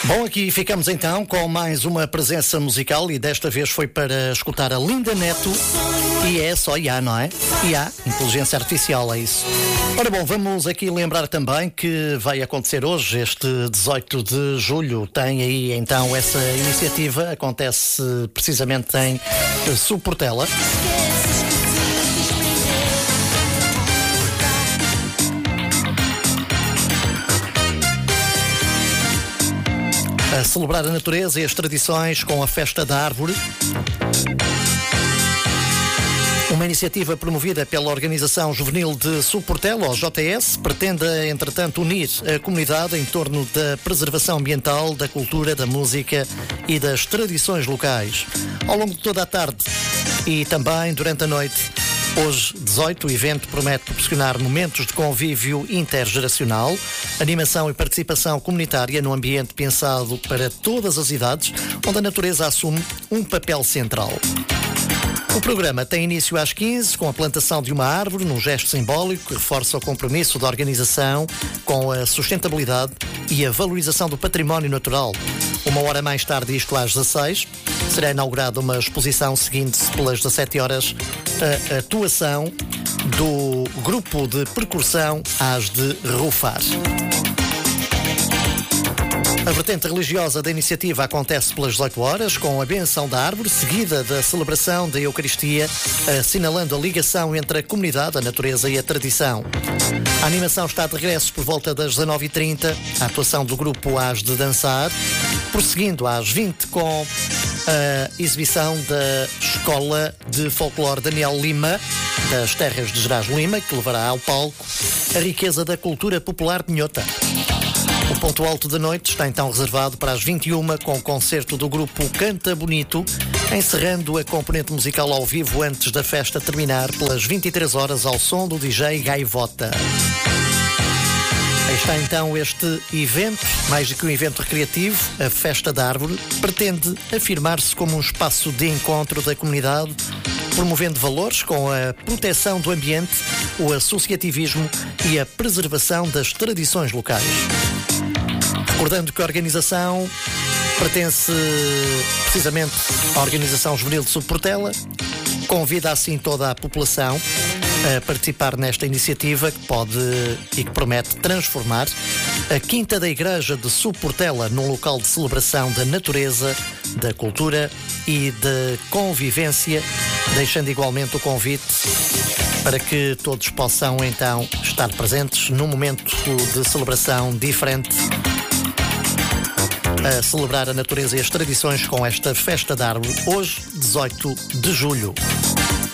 Bom, aqui ficamos então com mais uma presença musical e desta vez foi para escutar a Linda Neto e é só IA, não é? IA, inteligência artificial, é isso. Ora bom, vamos aqui lembrar também que vai acontecer hoje, este 18 de julho, tem aí então essa iniciativa, acontece precisamente em Suportela. A celebrar a natureza e as tradições com a Festa da Árvore. Uma iniciativa promovida pela Organização Juvenil de Suportela, ou JS, pretende, entretanto, unir a comunidade em torno da preservação ambiental, da cultura, da música e das tradições locais. Ao longo de toda a tarde e também durante a noite, hoje, 18, o evento promete proporcionar momentos de convívio intergeracional, animação e participação comunitária num ambiente pensado para todas as idades, onde a natureza assume um papel central. O programa tem início às 15, com a plantação de uma árvore, num gesto simbólico que reforça o compromisso da organização com a sustentabilidade e a valorização do património natural. Uma hora mais tarde, isto às 16, será inaugurada uma exposição, seguindo-se pelas 17 horas a atuação do grupo de percussão Hás de Rufar. A vertente religiosa da iniciativa acontece pelas 18 horas, com a benção da árvore, seguida da celebração da Eucaristia, assinalando a ligação entre a comunidade, a natureza e a tradição. A animação está de regresso por volta das 19h30, a atuação do grupo Hás de Dançar, prosseguindo às 20 com a exibição da Escola de Folclore Daniel Lima, das Terras de Gerás Lima, que levará ao palco a riqueza da cultura popular minhota. O ponto alto da noite está então reservado para as 21, com o concerto do grupo Canta Bonito, encerrando a componente musical ao vivo antes da festa terminar pelas 23 horas ao som do DJ Gaivota. Aí está então este evento, mais do que um evento recreativo, a Festa da Árvore, pretende afirmar-se como um espaço de encontro da comunidade, promovendo valores com a proteção do ambiente, o associativismo e a preservação das tradições locais. Recordando que a organização pertence precisamente à Organização Juvenil de Suportela, convida assim toda a população a participar nesta iniciativa que pode e que promete transformar a Quinta da Igreja de Suportela num local de celebração da natureza, da cultura e da convivência, deixando igualmente o convite para que todos possam então estar presentes num momento de celebração diferente, a celebrar a natureza e as tradições com esta Festa da Árvore, hoje, 18 de julho.